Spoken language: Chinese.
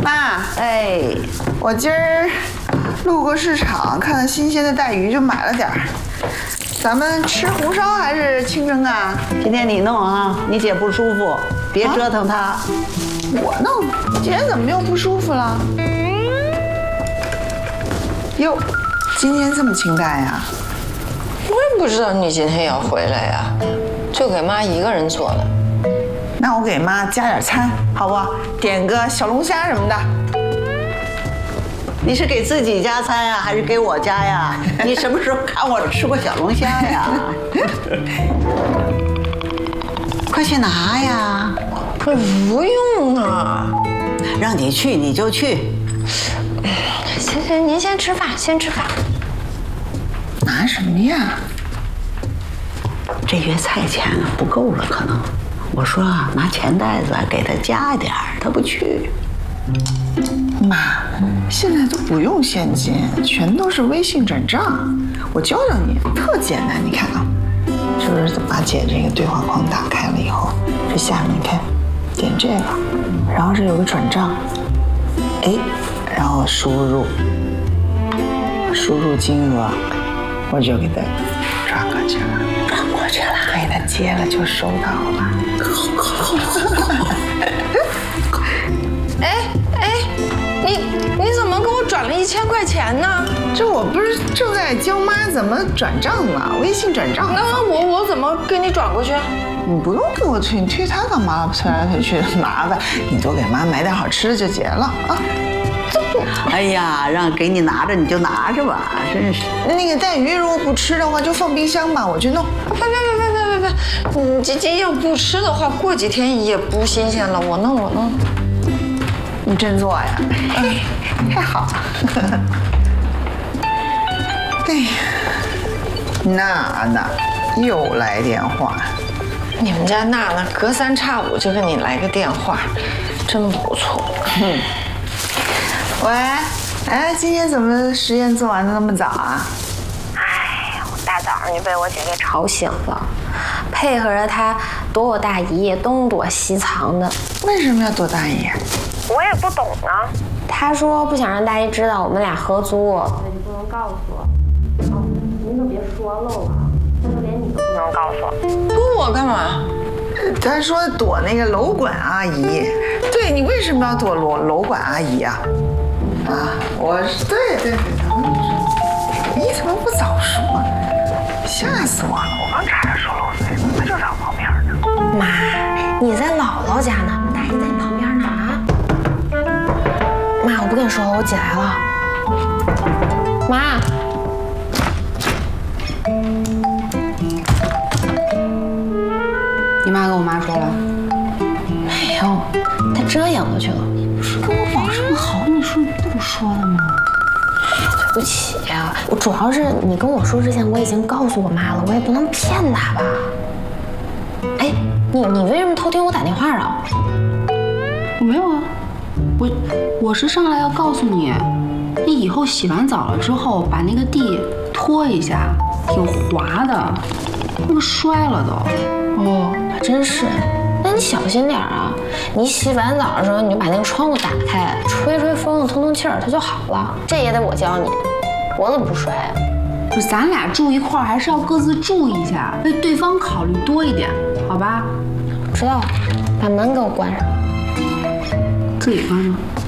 妈，哎，我今儿路过市场，看到新鲜的带鱼，就买了点儿。咱们吃红烧还是清蒸啊？ 今天你弄啊，你姐不舒服，别折腾她。 我弄？姐怎么又不舒服了？哟，今天这么清淡呀？ 我也不知道你今天要回来呀，就给妈一个人做的。 那我给妈加点餐，好不好？点个小龙虾什么的。 你是给自己加餐呀，还是给我加呀？你什么时候看我吃过小龙虾呀？快去拿呀！ 不用啊， 让你去你就去。 行，您先吃饭，先吃饭。 拿什么呀？ 这月菜钱不够了，可能。我说啊，拿钱袋子给他加点儿，他不去。 妈，现在都不用现金，全都是微信转账。我教教你，特简单。你看啊，是不是把姐这个对话框打开了以后，这下面你看，点这个，然后这有个转账，哎，然后输入金额，我就给他转过去了，给他接了就收到了。 你怎么给我转了1000块钱呢？ 这我不是正在教妈怎么转账吗？微信转账。 那我怎么给你转过去？ 你不用给我推，你推他干嘛？推来推去麻烦。你多给妈买点好吃的就结了啊。 哎呀，让给你拿着你就拿着吧，真是。 那个带鱼如果不吃的话，就放冰箱吧，我去弄。 别！你这要不吃的话，过几天也不新鲜了。我弄。 你真做呀？太好了。哎呀，娜又来电话。 你们家娜娜隔3差5就给你来个电话，真不错。 喂，哎，今天怎么实验做完的那么早啊？ 哎，我大早上就被我姐给吵醒了，配合着她躲我大姨东躲西藏的。 为什么要躲大姨？ 我也不懂啊。她说不想让大姨知道我们俩合租，所以就不能告诉我。哦，您可别说漏了，她说连你都不能告诉我。 躲我干嘛？ 他说躲那个楼管阿姨。对，你为什么要躲楼管阿姨啊？啊，对，你怎么不早说？吓死我了！我刚差点说漏嘴，他就在我旁边呢。 妈，你在姥姥家呢，大姨在你旁边呢啊！妈，我不跟你说了，我姐来了。妈， 你妈跟我妈说了？ 没有，她遮掩过去了。 不是跟我保证好，你说你不说的吗？ 对不起呀，我主要是你跟我说之前，我已经告诉我妈了，我也不能骗她吧。哎，你为什么偷听我打电话啊？ 我没有啊，我是上来要告诉你，你以后洗完澡了之后，把那个地拖一下，挺滑的，那个摔了都。 哦，还真是。那你小心点啊！你洗完澡的时候，你就把那个窗户打开，吹风，通通气儿，它就好了。这也得我教你，我怎么不摔啊？ 不是，咱俩住一块儿，还是要各自注意一下，为对方考虑多一点，好吧？ 知道了，把门给我关上。 自己关上。